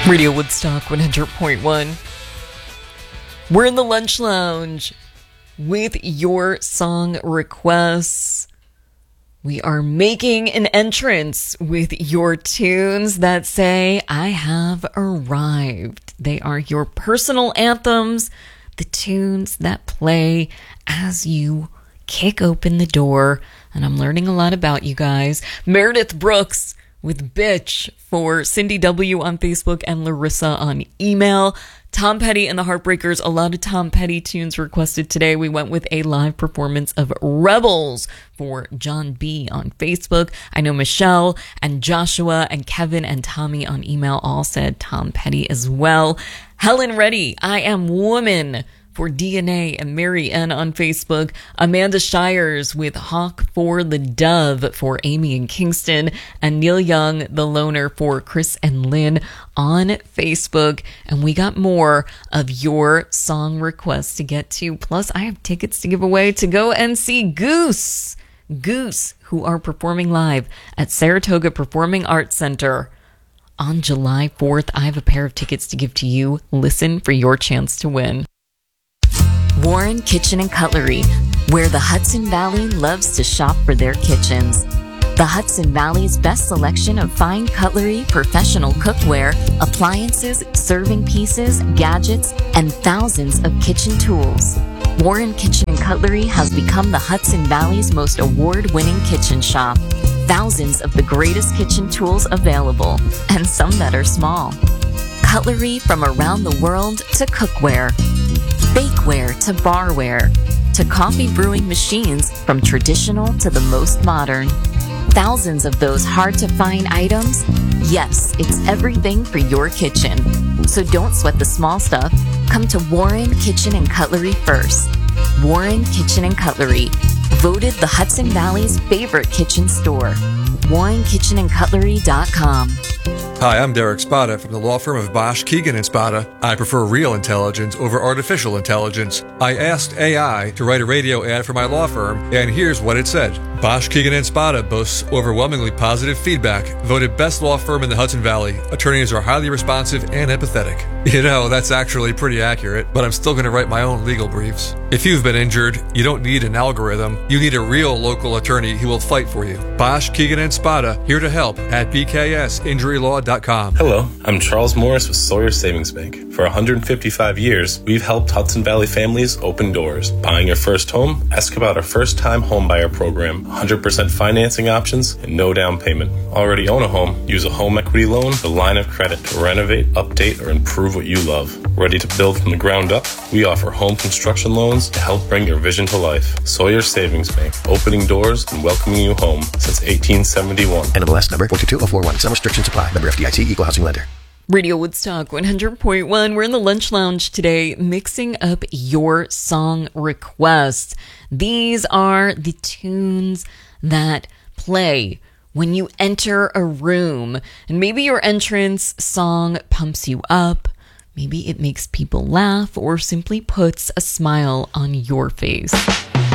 Radio Woodstock 100.1. We're in the lunch lounge with your song requests. We are making an entrance with your tunes that say, I have arrived. They are your personal anthems, the tunes that play as you kick open the door. And I'm learning a lot about you guys. Meredith Brooks with Bitch for Cindy W. on Facebook and Larissa on email. Tom Petty and the Heartbreakers, a lot of Tom Petty tunes requested today. We went with a live performance of Rebels for John B. on Facebook. I know Michelle and Joshua and Kevin and Tommy on email all said Tom Petty as well. Helen Reddy, I Am Woman for DNA and Mary Ann on Facebook. Amanda Shires with Hawk for the Dove for Amy in Kingston. And Neil Young, The Loner for Chris and Lynn on Facebook. And we got more of your song requests to get to. Plus, I have tickets to give away to go and see Goose, who are performing live at Saratoga Performing Arts Center on July 4th. I have a pair of tickets to give to you. Listen for your chance to win. Warren Kitchen and Cutlery, where the Hudson Valley loves to shop for their kitchens. The Hudson Valley's best selection of fine cutlery, professional cookware, appliances, serving pieces, gadgets, and thousands of kitchen tools. Warren Kitchen and Cutlery has become the Hudson Valley's most award-winning kitchen shop. Thousands of the greatest kitchen tools available, and some that are small. Cutlery from around the world to cookware, bakeware to barware, to coffee brewing machines from traditional to the most modern. Thousands of those hard-to-find items? Yes, it's everything for your kitchen. So don't sweat the small stuff. Come to Warren Kitchen and Cutlery first. Warren Kitchen and Cutlery, voted the Hudson Valley's favorite kitchen store. WarrenKitchenandCutlery.com. Hi, I'm Derek Spada from the law firm of Bosch, Keegan & Spada. I prefer real intelligence over artificial intelligence. I asked AI to write a radio ad for my law firm, and here's what it said. Bosch, Keegan & Spada boasts overwhelmingly positive feedback. Voted best law firm in the Hudson Valley. Attorneys are highly responsive and empathetic. You know, that's actually pretty accurate, but I'm still going to write my own legal briefs. If you've been injured, you don't need an algorithm. You need a real local attorney who will fight for you. Bosch, Keegan & Spada, here to help at bksinjurylaw.com. Hello, I'm Charles Morris with Sawyer Savings Bank. For 155 years, we've helped Hudson Valley families open doors. Buying your first home? Ask about our first-time homebuyer program. 100% financing options and no down payment. Already own a home? Use a home equity loan, the line of credit to renovate, update, or improve what you love. Ready to build from the ground up? We offer home construction loans to help bring your vision to life. Sawyer Savings Bank, opening doors and welcoming you home since 1871. NMLS number 42041. Some restrictions apply. Member FDIC, Equal Housing Lender. Radio Woodstock 100.1. We're in the lunch lounge today mixing up your song requests. These are the tunes that play when you enter a room. And maybe your entrance song pumps you up. Maybe it makes people laugh or simply puts a smile on your face.